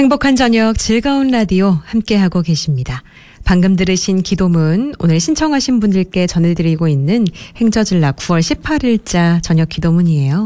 행복한 저녁 즐거운 라디오 함께하고 계십니다. 방금 들으신 기도문 오늘 신청하신 분들께 전해드리고 있는 행저질라 9월 18일자 저녁 기도문이에요.